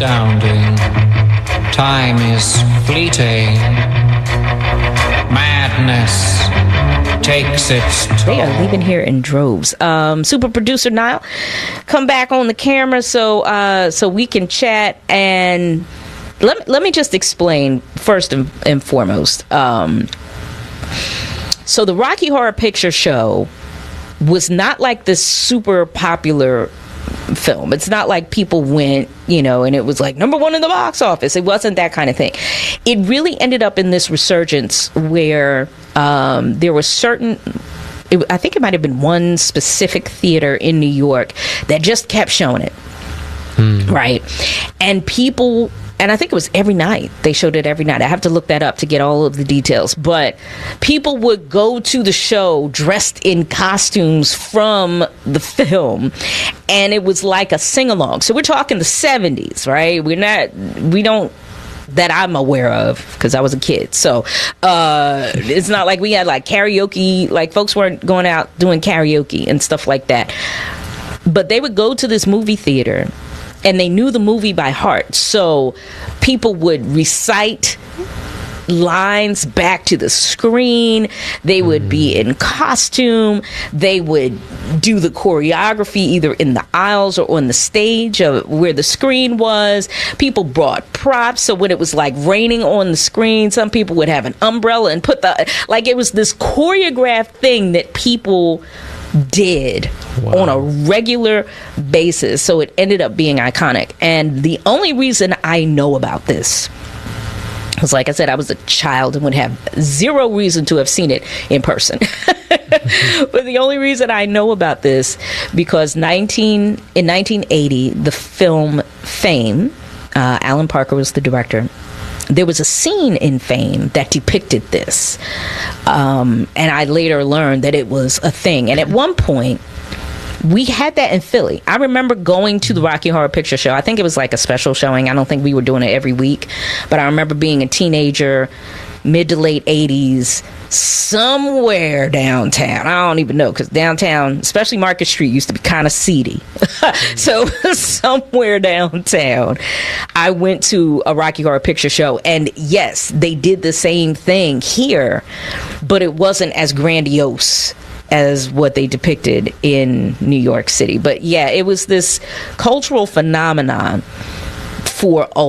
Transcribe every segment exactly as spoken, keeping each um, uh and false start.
Astounding. Time is fleeting. Madness takes its toll. They are leaving here in droves. Um, super producer Niall, come back on the camera so uh, so we can chat. And let, let me just explain first and, and foremost. Um, so the Rocky Horror Picture Show was not like this super popular film. It's not like people went, you know, and it was like number one in the box office. It wasn't that kind of thing. It really ended up in this resurgence where um, there was certain, it, I think it might have been one specific theater in New York that just kept showing it. Mm. Right. And people, and I think it was every night. They showed it every night. I have to look that up to get all of the details. But people would go to the show dressed in costumes from the film. And it was like a sing-along. So we're talking the seventies, right? We're not, we don't, that I'm aware of, because I was a kid. So uh, it's not like we had like karaoke, like folks weren't going out doing karaoke and stuff like that. But they would go to this movie theater and they knew the movie by heart. So people would recite lines back to the screen. They would be in costume. They would do the choreography either in the aisles or on the stage of where the screen was. People brought props. So when it was like raining on the screen, some people would have an umbrella and put the, like it was this choreographed thing that people did wow. on a regular basis. So it ended up being iconic. And the only reason I know about this was, like I said, I was a child and would have zero reason to have seen it in person. But the only reason I know about this, because nineteen in nineteen eighty, the film Fame, uh, Alan Parker was the director. There was a scene in Fame that depicted this. Um, and I later learned that it was a thing. And at one point, we had that in Philly. I remember going to the Rocky Horror Picture Show. I think it was like a special showing. I don't think we were doing it every week. But I remember being a teenager, mid to late eighties, somewhere downtown. I don't even know, because downtown, especially Market Street, used to be kind of seedy. So somewhere downtown, I went to a Rocky Horror Picture Show. And yes, they did the same thing here, but it wasn't as grandiose as what they depicted in New York City. But yeah, it was this cultural phenomenon for a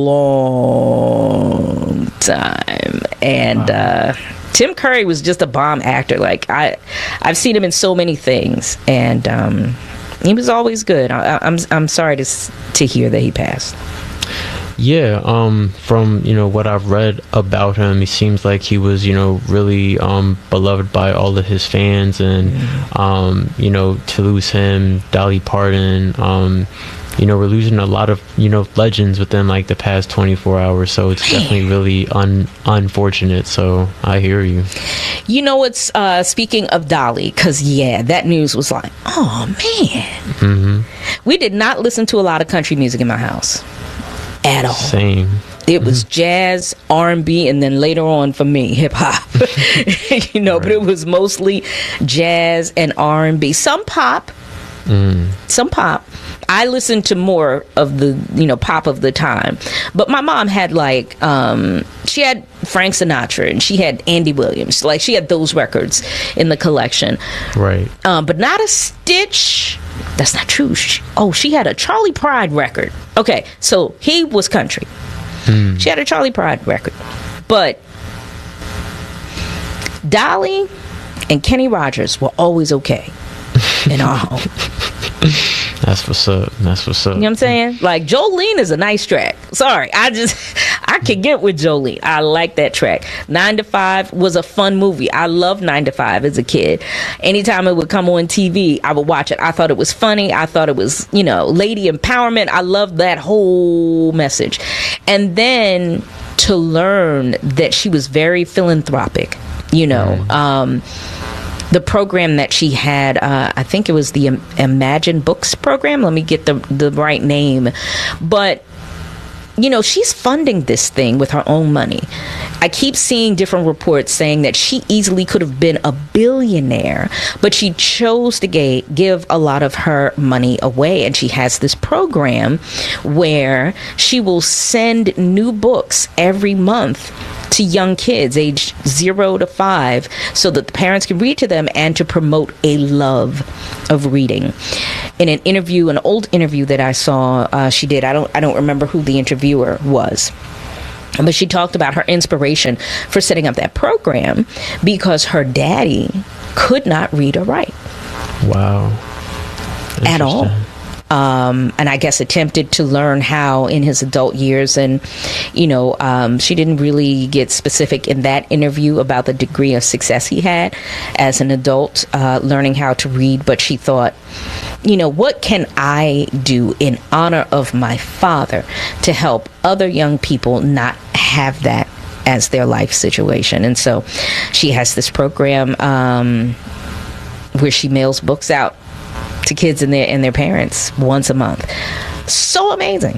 long time. And wow. uh, Tim Curry was just a bomb actor. Like I, I've seen him in so many things, and um, he was always good. I, I'm I'm sorry to to hear that he passed. Yeah, um, from, you know, what I've read about him, he seems like he was, you know, really um, beloved by all of his fans. And, mm-hmm. um, you know, to lose him, Dolly Parton, um, you know, we're losing a lot of, you know, legends within like the past twenty-four hours. So it's definitely really un- unfortunate. So I hear you. You know, it's uh, speaking of Dolly, because, yeah, that news was like, oh, man. Mm-hmm. We did not listen to a lot of country music in my house. At all. Same. It was mm-hmm. jazz, R and B, and then later on for me, hip hop. You know, right. But it was mostly jazz and R and B. Some pop. Mm. Some pop. I listened to more of the, you know, pop of the time. But my mom had like, um, she had Frank Sinatra and she had Andy Williams. Like she had those records in the collection. Right. Um, but not a stitch. That's not true. She, oh, she had a Charlie Pride record. Okay, so he was country. Mm. She had a Charlie Pride record. But Dolly and Kenny Rogers were always okay in our home. That's what's up. That's what's up. You know what I'm saying? Like, Jolene is a nice track. Sorry, I just, I can get with Jolene. I like that track. Nine to Five was a fun movie. I loved Nine to Five as a kid. Anytime it would come on T V, I would watch it. I thought it was funny. I thought it was, you know, lady empowerment. I loved that whole message. And then to learn that she was very philanthropic, you know, mm. um, the program that she had, uh, I think it was the Im- Imagine Books program. Let me get the the right name. But, you know, she's funding this thing with her own money. I keep seeing different reports saying that she easily could have been a billionaire, but she chose to ga- give a lot of her money away. And she has this program where she will send new books every month to young kids aged zero to five so that the parents can read to them and to promote a love of reading. In an interview, an old interview that I saw, uh, she did, I don't, I don't remember who the interviewer was, but she talked about her inspiration for setting up that program because her daddy could not read or write. Wow. At all. Um, and I guess attempted to learn how in his adult years. And, you know, um, she didn't really get specific in that interview about the degree of success he had as an adult, uh, learning how to read. But she thought, you know, what can I do in honor of my father to help other young people not have that as their life situation? And so she has this program um, where she mails books out to kids and their and their parents once a month. So amazing.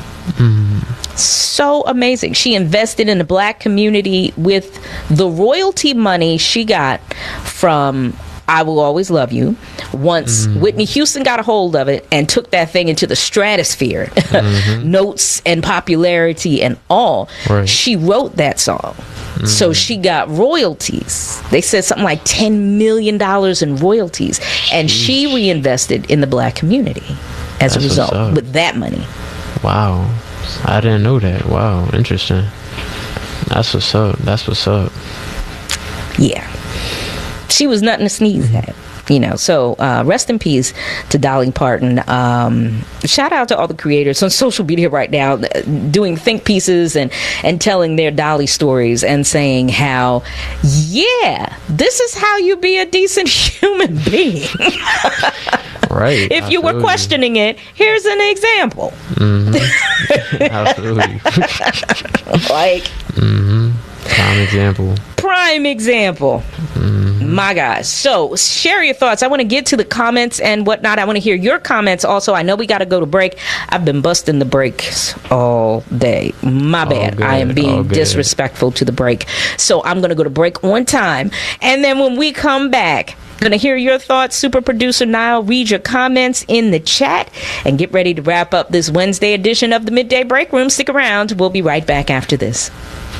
Mm. So amazing. She invested in the black community with the royalty money she got from I Will Always Love You. Once mm. Whitney Houston got a hold of it and took that thing into the stratosphere, mm-hmm. notes and popularity and all, right. She wrote that song. Mm. So she got royalties. They said something like ten million dollars in royalties. Sheesh. And she reinvested in the black community as That's a result with that money. Wow. I didn't know that. Wow. Interesting. That's what's up. That's what's up. Yeah. She was nothing to sneeze at, you know. So uh, rest in peace to Dolly Parton. Um, shout out to all the creators on social media right now doing think pieces and, and telling their Dolly stories and saying how, yeah, this is how you be a decent human being. Right. If you were questioning it, here's an example. Mm-hmm. Absolutely. Like. Mm-hmm. Prime example. Prime example. Mm-hmm. My guys. So share your thoughts. I want to get to the comments and whatnot. I want to hear your comments also. I know we got to go to break. I've been busting the brakes all day. My bad. Good, I am being disrespectful to the break. So I'm going to go to break on time. And then when we come back, going to hear your thoughts. Super producer Niall, read your comments in the chat and get ready to wrap up this Wednesday edition of the Midday Break Room. Stick around. We'll be right back after this.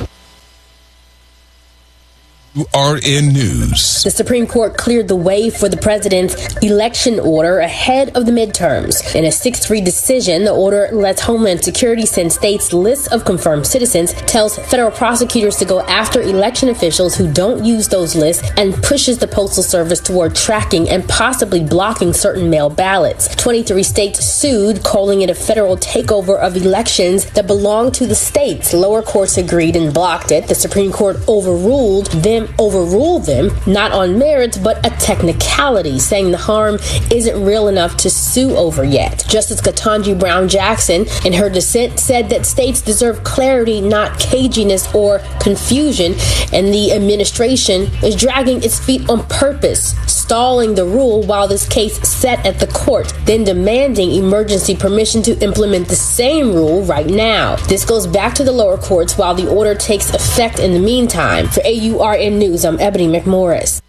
R N News. The Supreme Court cleared the way for the president's election order ahead of the midterms. In a six three decision, the order lets Homeland Security send states lists of confirmed citizens, tells federal prosecutors to go after election officials who don't use those lists, and pushes the Postal Service toward tracking and possibly blocking certain mail ballots. twenty-three states sued, calling it a federal takeover of elections that belong to the states. Lower courts agreed and blocked it. The Supreme Court overruled them overrule them, not on merits, but a technicality, saying the harm isn't real enough to sue over yet. Justice Ketanji Brown Jackson, in her dissent, said that states deserve clarity, not caginess or confusion, and the administration is dragging its feet on purpose, stalling the rule while this case sat at the court, then demanding emergency permission to implement the same rule right now. This goes back to the lower courts while the order takes effect in the meantime. For A U R N News, I'm Ebony McMorris.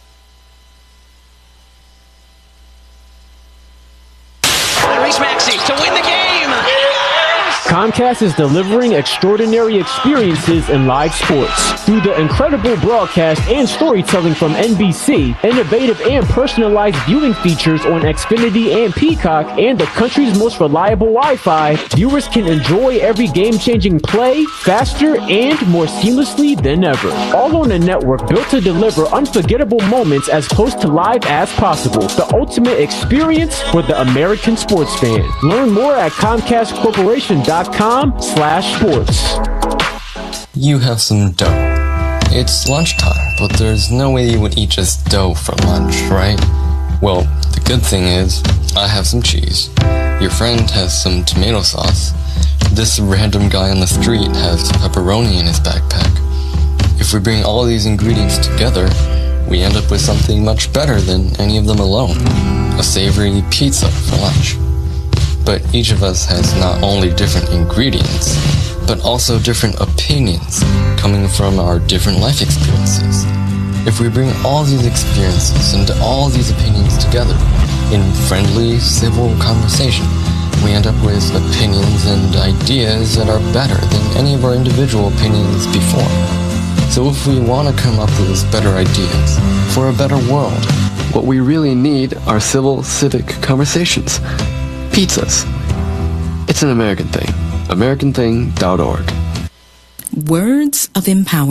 Tyrese Maxey to win the game. Comcast is delivering extraordinary experiences in live sports. Through the incredible broadcast and storytelling from N B C, innovative and personalized viewing features on Xfinity and Peacock, and the country's most reliable Wi-Fi, viewers can enjoy every game-changing play faster and more seamlessly than ever. All on a network built to deliver unforgettable moments as close to live as possible. The ultimate experience for the American sports fan. Learn more at Comcast Corporation dot com slash sports. You have some dough. It's lunchtime, but there's no way you would eat just dough for lunch, right? Well, the good thing is, I have some cheese. Your friend has some tomato sauce. This random guy on the street has pepperoni in his backpack. If we bring all these ingredients together, we end up with something much better than any of them alone. A savory pizza for lunch. But each of us has not only different ingredients, but also different opinions coming from our different life experiences. If we bring all these experiences and all these opinions together in friendly, civil conversation, we end up with opinions and ideas that are better than any of our individual opinions before. So if we want to come up with better ideas for a better world, what we really need are civil, civic conversations. Pizzas. It's an American thing. American thing dot org. Words of empowerment.